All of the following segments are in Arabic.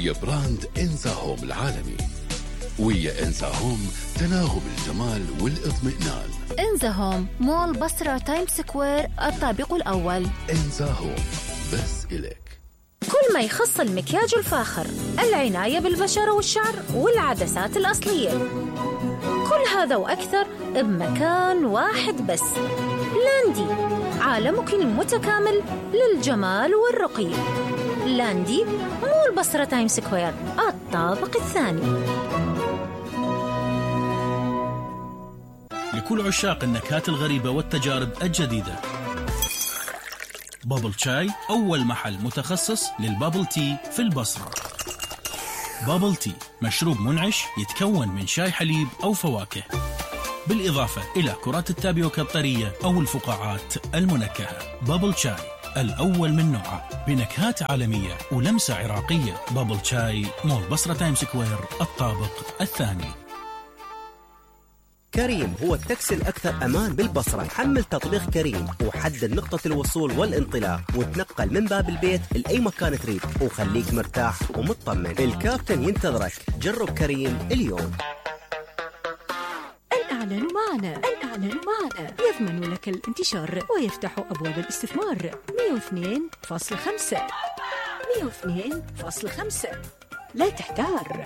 ويا براند إنزا هوم العالمي. ويا إنزا هوم تناغم الجمال والاطمئنان. إنزا هوم مول بصرة تايم سكوير الطابق الأول. إنزا هوم بس إليك. كل ما يخص المكياج الفاخر، العناية بالبشرة والشعر والعدسات الأصلية، كل هذا وأكثر بمكان واحد بس. لاندي، عالمك المتكامل للجمال والرقي. لاندي مول بصرة تايم سكوير الطابق الثاني. لكل عشاق النكهات الغريبة والتجارب الجديدة، بابل شاي أول محل متخصص للبابل تي في البصرة. بابل تي مشروب منعش يتكون من شاي حليب أو فواكه، بالإضافة إلى كرات التابيوكا الطرية أو الفقاعات المنكهة. بابل شاي الأول من نوعه بنكهات عالمية ولمسة عراقية. بابل شاي مول بصرة تايم سكوير الطابق الثاني. كريم هو التاكسي الأكثر أمان بالبصرة. حمل تطبيق كريم وحدد نقطة الوصول والانطلاق وتنقل من باب البيت لأي مكان تريد وخليك مرتاح ومطمن. الكابتن ينتظرك. جرب كريم اليوم. الإعلان معنا يضمن لك الانتشار ويفتح أبواب الاستثمار. 102.5 لا تحتار.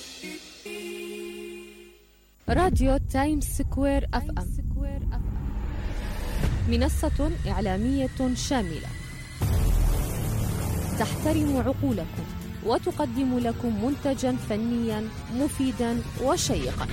راديو تايم سكوير أف أم، منصة إعلامية شاملة تحترم عقولكم وتقدم لكم منتجا فنيا مفيدا وشيقا.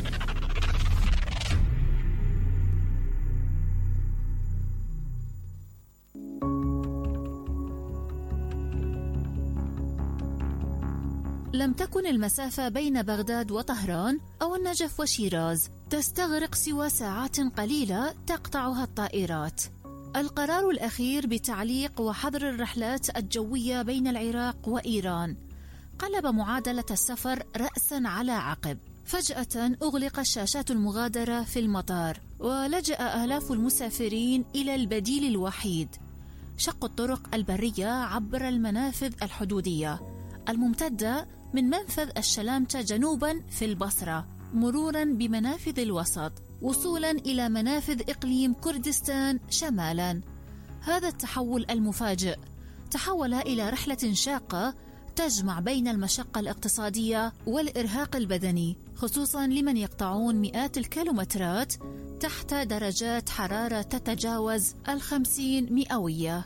لم تكن المسافة بين بغداد وطهران أو النجف وشيراز تستغرق سوى ساعات قليلة تقطعها الطائرات. القرار الأخير بتعليق وحظر الرحلات الجوية بين العراق وإيران قلب معادلة السفر رأسا على عقب. فجأة أغلق الشاشات المغادرة في المطار، ولجأ آلاف المسافرين إلى البديل الوحيد: شق الطرق البرية عبر المنافذ الحدودية الممتدة من منفذ الشلامتة جنوبا في البصرة، مرورا بمنافذ الوسط، وصولا إلى منافذ إقليم كردستان شمالا. هذا التحول المفاجئ تحول إلى رحلة شاقة تجمع بين المشقة الاقتصادية والإرهاق البدني، خصوصا لمن يقطعون مئات الكيلومترات تحت درجات حرارة تتجاوز 50 مئوية.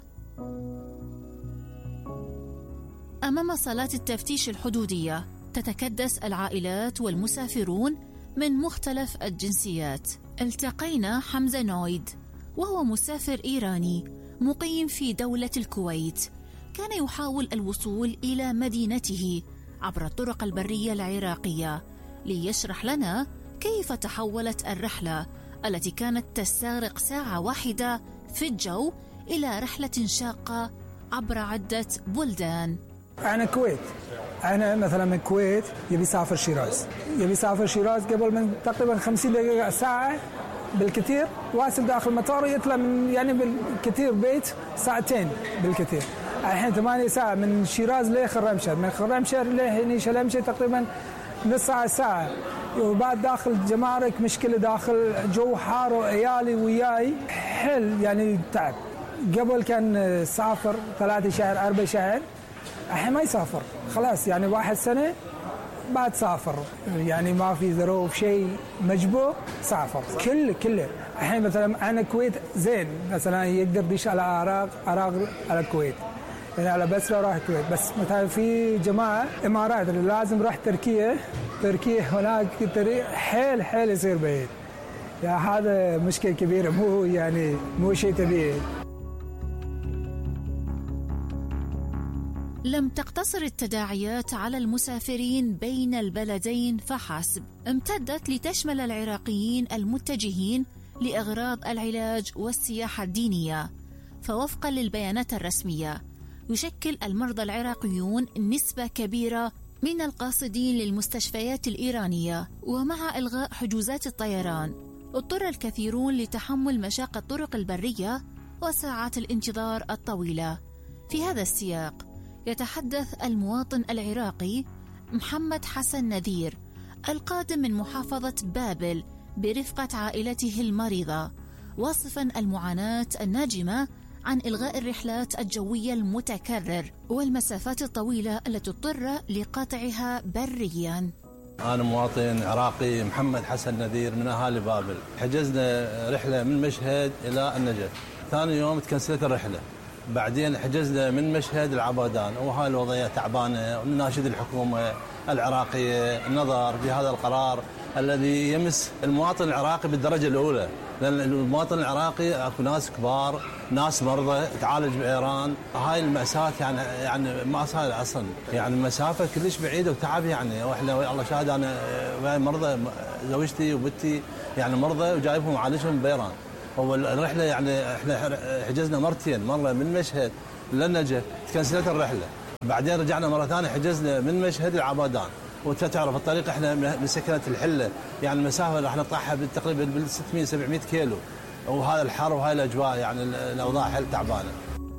أمام صالات التفتيش الحدودية تتكدس العائلات والمسافرون من مختلف الجنسيات. التقينا حمزة نويد، وهو مسافر إيراني مقيم في دولة الكويت، كان يحاول الوصول إلى مدينته عبر الطرق البرية العراقية، ليشرح لنا كيف تحولت الرحلة التي كانت تستغرق ساعة واحدة في الجو إلى رحلة شاقة عبر عدة بلدان. أنا كويت، أنا مثلا من الكويت يبي يسافر شيراز قبل من تقريبا 50 دقيقة ساعة بالكثير، واصل داخل المطار يطلع من يعني بالكثير بيت ساعتين بالكثير. الحين 8 ساعة من شيراز لخرمشهر، من خرمشهر لهني شلمشة تقريبا نص ساعة. وبعد داخل جمارك مشكلة، داخل جو حار وعيالي وياي حل يعني تعب. قبل كان سافر 3 شهر 4 شهر، الحين ما يسافر خلاص، يعني 1 سنة بعد سافر، يعني ما في ظروف شيء مجبور سافر كله. الحين مثلا أنا الكويت زين، مثلا يقدر يدش على عراق على الكويت، يعني على بصرة راح الكويت. بس مثلا في جماعة إمارات اللي لازم راح تركيا هناك طريق حيل يصير بعيد. يعني هذا مشكلة كبيرة، مو شيء طبيعي. لم تقتصر التداعيات على المسافرين بين البلدين فحسب، امتدت لتشمل العراقيين المتجهين لأغراض العلاج والسياحة الدينية. فوفقا للبيانات الرسمية، يشكل المرضى العراقيون نسبة كبيرة من القاصدين للمستشفيات الإيرانية. ومع إلغاء حجوزات الطيران، اضطر الكثيرون لتحمل مشاق الطرق البرية وساعات الانتظار الطويلة. في هذا السياق، يتحدث المواطن العراقي محمد حسن نذير القادم من محافظة بابل برفقة عائلته المريضة، واصفا المعاناة الناجمة عن إلغاء الرحلات الجوية المتكرر والمسافات الطويلة التي اضطر لقطعها بريا. أنا مواطن عراقي محمد حسن نذير من أهالي بابل. حجزنا رحلة من مشهد إلى النجف، ثاني يوم تكنسلت الرحلة، بعدين حجزنا من مشهد العبادان، وهاي الوضعية تعبانة، ونناشد الحكومة العراقية النظر بهذا القرار الذي يمس المواطن العراقي بالدرجة الأولى، لأن المواطن العراقي اكو ناس كبار، ناس مرضى تعالج بإيران. هاي المأساة يعني ما صار أصلا، يعني مسافة كلش بعيدة وتعب يعني. واحنا الله شاهد أنا مرضى، زوجتي وبنتي يعني مرضى وجايبهم وعالجهم بإيران. هو الرحلة يعني احنا حجزنا مرتين، مرة من مشهد للنجف تكنسلت الرحلة، بعدين رجعنا مرة ثانية حجزنا من مشهد العبادان. وانت تعرف الطريق احنا من سكنة الحلة، يعني المسافة راح نقطعها تقريبا بال 600 700 كيلو، وهذا الحر وهاي الاجواء يعني الاوضاع حل تعبانة.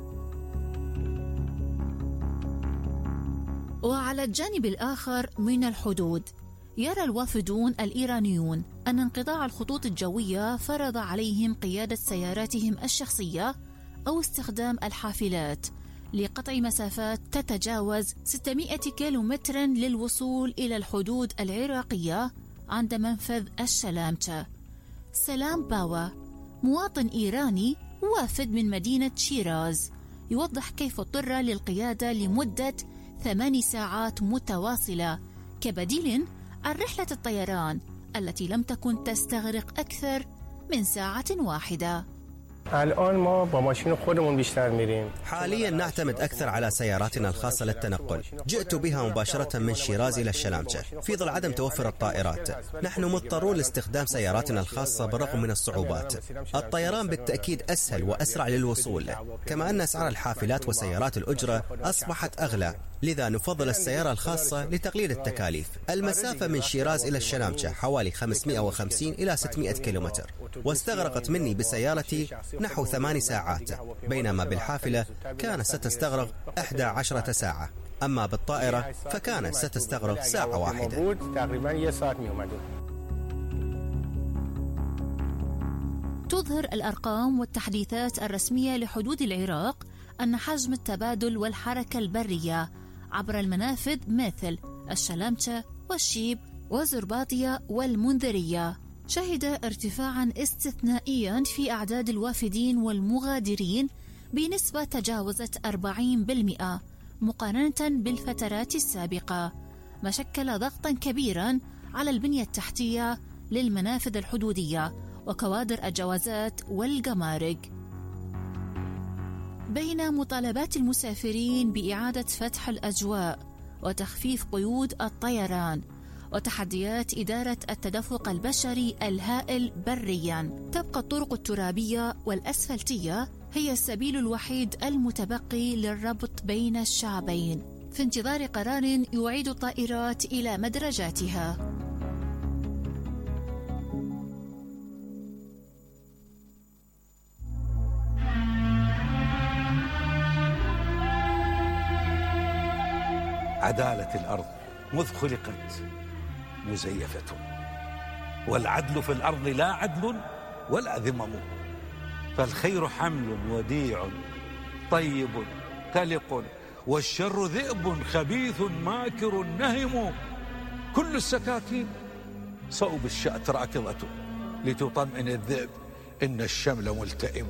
وعلى الجانب الآخر من الحدود، يرى الوافدون الإيرانيون أن انقطاع الخطوط الجوية فرض عليهم قيادة سياراتهم الشخصية أو استخدام الحافلات لقطع مسافات تتجاوز 600 كيلومترا للوصول إلى الحدود العراقية عند منفذ الشلامتة. سلام باوا مواطن إيراني وافد من مدينة شيراز يوضح كيف اضطر للقيادة لمدة 8 ساعات متواصلة كبديل عن رحلة الطيران التي لم تكن تستغرق أكثر من ساعة واحدة. الآن ما با ماشين خودمون بیشتر میریم. حاليا نعتمد أكثر على سياراتنا الخاصة للتنقل. جئت بها مباشرة من شيراز إلى الشلامتة في ظل عدم توفر الطائرات. نحن مضطرون لاستخدام سياراتنا الخاصة بالرغم من الصعوبات. الطيران بالتأكيد أسهل وأسرع للوصول، كما أن أسعار الحافلات وسيارات الأجرة أصبحت أغلى، لذا نفضل السيارة الخاصة لتقليل التكاليف. المسافة من شيراز إلى الشلامتة حوالي 550 إلى 600 كيلومتر، واستغرقت مني بسيارتي نحو 8 ساعات، بينما بالحافلة كانت ستستغرق 11 ساعة، أما بالطائرة فكانت ستستغرق ساعة واحدة. تظهر الأرقام والتحديثات الرسمية لحدود العراق أن حجم التبادل والحركة البرية عبر المنافذ مثل الشلامتة والشيب وزرباطية والمنذرية شهد ارتفاعا استثنائيا في أعداد الوافدين والمغادرين بنسبة تجاوزت 40% مقارنة بالفترات السابقة، ما شكل ضغطا كبيرا على البنية التحتية للمنافذ الحدودية وكوادر الجوازات والجمارك. بين مطالبات المسافرين بإعادة فتح الأجواء وتخفيف قيود الطيران وتحديات إدارة التدفق البشري الهائل برياً، تبقى الطرق الترابية والأسفلتية هي السبيل الوحيد المتبقي للربط بين الشعبين في انتظار قرار يعيد الطائرات إلى مدرجاتها. عدالة الأرض مذ خلقت مزيفة، والعدل في الأرض لا عدل ولا ذمم، فالخير حمل وديع طيب تلق، والشر ذئب خبيث ماكر نهم، كل السكاكين صوب الشأت راكضة، لتطمئن الذئب إن الشمل ملتئم.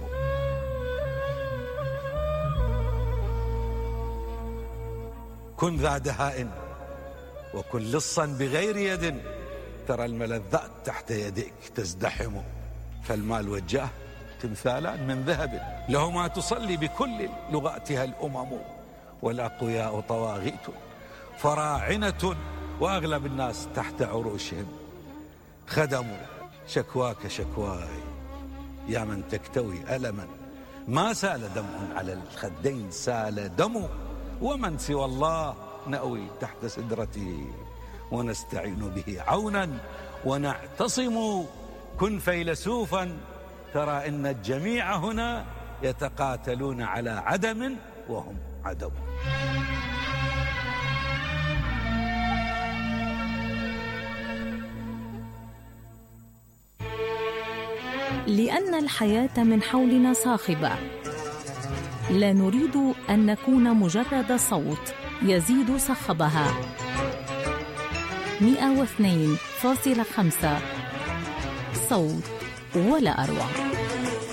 كن ذا دهاء وكن لصا بغير يد، ترى الملذات تحت يديك تزدحم، فالمال والجاه تمثالان من ذهب، لهما تصلي بكل لغاتها الأمم، والأقوياء طواغيت فراعنة، وأغلب الناس تحت عروشهم خدموا. شكواك شكواي يا من تكتوي ألما، ما سال دمع على الخدين سال دم، ومن سوى الله نأوي تحت سدرته، ونستعين به عونا ونعتصم. كن فيلسوفا ترى إن الجميع هنا يتقاتلون على عدم وهم عدم. لأن الحياة من حولنا صاخبة. لا نريد أن نكون مجرد صوت يزيد صخبها. 102.5 صوت ولا أروع.